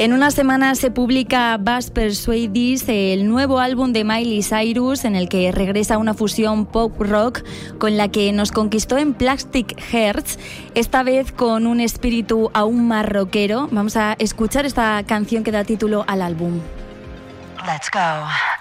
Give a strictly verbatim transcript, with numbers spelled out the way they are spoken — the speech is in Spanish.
En una semana se publica Buzz Persuadis, el nuevo álbum de Miley Cyrus, en el que regresa una fusión pop rock con la que nos conquistó en Plastic Hearts, esta vez con un espíritu aún más rockero. Vamos a escuchar esta canción que da título al álbum. Let's go.